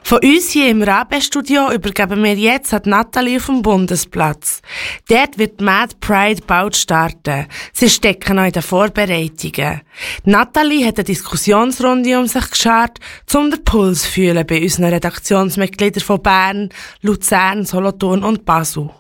Von uns hier im Rabe-Studio übergeben wir jetzt an Nathalie auf dem Bundesplatz. Dort wird die Mad Pride bald starten. Sie stecken noch in den Vorbereitungen. Nathalie hat eine Diskussionsrunde um sich geschart, um den Puls zu fühlen bei unseren Redaktionsmitgliedern von Bern, Luzern, Solothurn und Basel.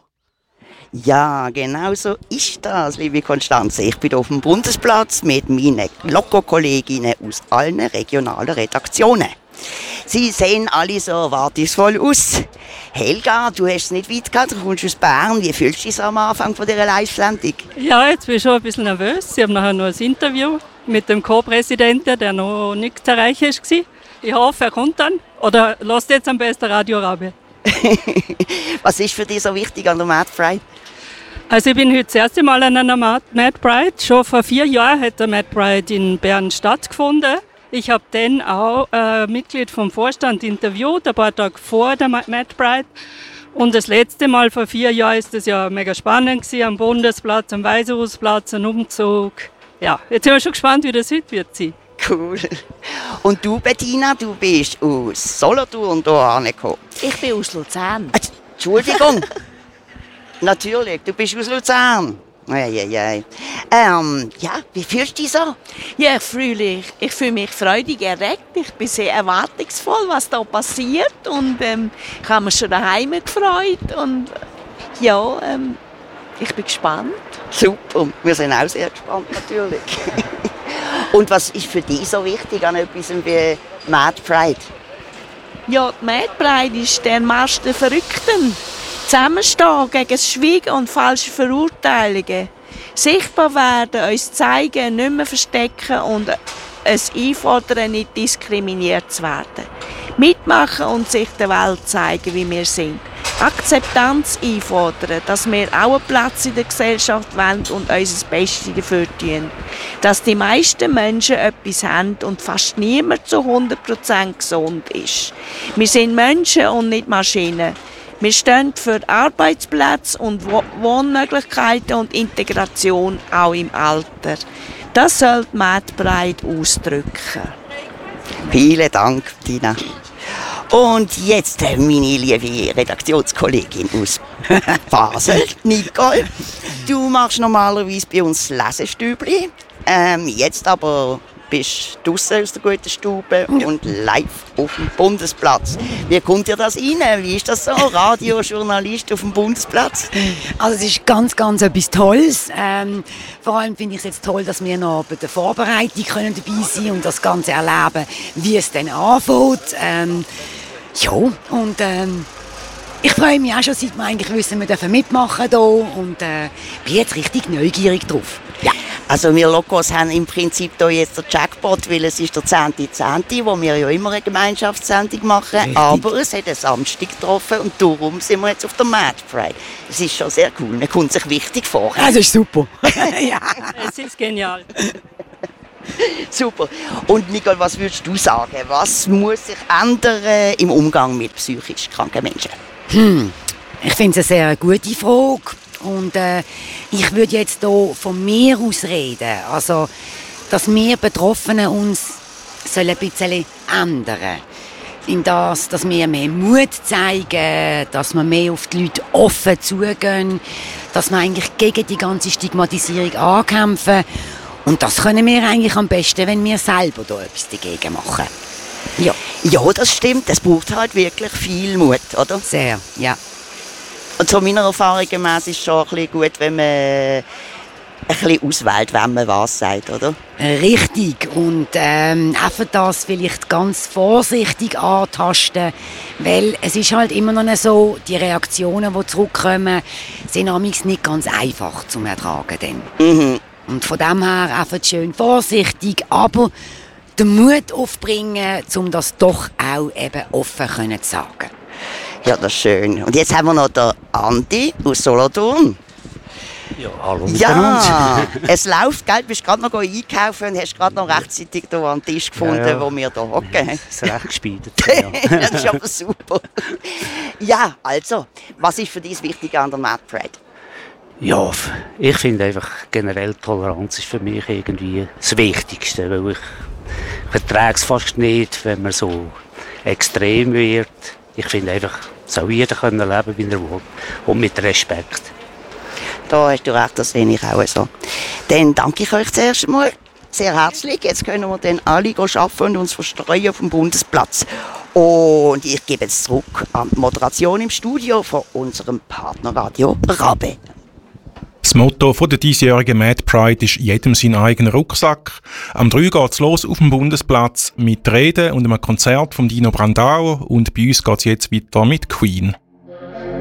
Ja, genau so ist das, liebe Konstanze. Ich bin auf dem Bundesplatz mit meinen Loco-Kolleginnen aus allen regionalen Redaktionen. Sie sehen alle so erwartungsvoll aus. Helga, du hast es nicht weit gehabt, du kommst aus Bern. Wie fühlst du dich am Anfang von dieser Live-Sendung? Ja, jetzt bin ich schon ein bisschen nervös. Ich habe nachher noch ein Interview mit dem Co-Präsidenten, der noch nicht zu erreichen war. Ich hoffe, er kommt dann. Oder lasst jetzt am besten Radio Rabe. Was ist für dich so wichtig an der Mad Pride? Also ich bin heute das erste Mal an einer Mad Pride. Schon vor 4 Jahren hat der Mad Pride in Bern stattgefunden. Ich habe dann auch Mitglied vom Vorstand interviewt, ein paar Tage vor der Mad Pride. Und das letzte Mal vor 4 Jahren ist das ja mega spannend gewesen, am Bundesplatz, am Weißenhausplatz, ein Umzug. Ja, jetzt sind wir schon gespannt, wie das heute wird sein. Cool. Und du, Bettina, du bist aus Solothurn hierher gekommen. Ich bin aus Luzern. Entschuldigung. Natürlich, du bist aus Luzern. Ja, wie fühlst du dich so? Ja, ich fühle mich freudig erregt. Ich bin sehr erwartungsvoll, was da passiert. Und ich habe mich schon daheim gefreut. Und ja, ich bin gespannt. Super, wir sind auch sehr gespannt, natürlich. Und was ist für dich so wichtig an etwas wie Mad Pride? Ja, die Mad Pride ist der Marsch der Verrückten. Zusammenstehen gegen das Schweigen und falsche Verurteilungen. Sichtbar werden, uns zeigen, nicht mehr verstecken und es einfordern, nicht diskriminiert zu werden. Mitmachen und sich der Welt zeigen, wie wir sind. Akzeptanz einfordern, dass wir auch einen Platz in der Gesellschaft wollen und unser Bestes dafür tun. Dass die meisten Menschen etwas haben und fast niemand zu 100% gesund ist. Wir sind Menschen und nicht Maschinen. Wir stehen für Arbeitsplätze und Wohnmöglichkeiten und Integration auch im Alter. Das soll die Mad Pride ausdrücken. Vielen Dank, Tina. Und jetzt meine liebe Redaktionskollegin aus Basel, Nicole. Du machst normalerweise bei uns Lesestübli. Jetzt aber bist du draussen aus der guten Stube und live auf dem Bundesplatz. Wie kommt dir das rein? Wie ist das so? Radiojournalist auf dem Bundesplatz? Also es ist ganz etwas Tolles. Vor allem finde ich es jetzt toll, dass wir noch bei der Vorbereitung können dabei sein können und das Ganze erleben, wie es dann anfängt. Ich freue mich auch schon, seit wir eigentlich wissen, wir dürfen mitmachen hier und bin jetzt richtig neugierig drauf. Ja. Also wir Locos haben im Prinzip hier jetzt den Jackpot, weil es ist der 10.10., wo wir ja immer eine Gemeinschaftssendung machen. Richtig. Aber es hat einen Samstag getroffen und darum sind wir jetzt auf der Mad Pride. Es ist schon sehr cool, man kommt sich wichtig vor. Das ist super. Ja. Es ist genial. Super. Und Nicole, was würdest du sagen? Was muss sich ändern im Umgang mit psychisch kranken Menschen? Ich finde es eine sehr gute Frage. Und ich würde jetzt hier von mir aus reden. Also, dass wir Betroffenen uns ein bisschen ändern. In das, dass wir mehr Mut zeigen, dass wir mehr auf die Leute offen zugehen, dass wir eigentlich gegen die ganze Stigmatisierung ankämpfen. Und das können wir eigentlich am besten, wenn wir selber da etwas dagegen machen. Ja, das stimmt. Es braucht halt wirklich viel Mut, oder? Sehr, ja. Und so meiner Erfahrung gemäß ist es schon ein bisschen gut, wenn man ein bisschen auswählt, wenn man was sagt, oder? Richtig. Und einfach das vielleicht ganz vorsichtig antasten, weil es ist halt immer noch so, die Reaktionen, die zurückkommen, sind manchmal nicht ganz einfach zu ertragen. Dann. Und von dem her einfach schön vorsichtig, aber den Mut aufbringen, um das doch auch eben offen zu sagen. Ja, das ist schön. Und jetzt haben wir noch den Andi aus Solothurn. Ja, hallo miteinander. Ja, es läuft, gell? Du bist gerade noch einkaufen und hast gerade noch rechtzeitig hier an den Tisch gefunden, wo wir hier hocken. Das ist recht gespeidet. Ja. Das ist aber super. Ja, also, was ist für dich das Wichtige an der Mad Pride? Ja, ich finde einfach generell Toleranz ist für mich irgendwie das Wichtigste, weil ich vertrage es fast nicht, wenn man so extrem wird. Ich finde einfach, soll jeder können leben, wie er will. Und mit Respekt. Da hast du recht, das sehe ich auch so. Dann danke ich euch zuerst einmal sehr herzlich. Jetzt können wir dann alle arbeiten und uns verstreuen auf dem Bundesplatz. Und ich gebe jetzt zurück an die Moderation im Studio von unserem Partnerradio Rabe. Das Motto der diesjährigen Mad Pride ist «Jedem sein eigener Rucksack». Am 3 geht es los auf dem Bundesplatz mit Reden und einem Konzert von Dino Brandao. Und bei uns geht es jetzt weiter mit Queen.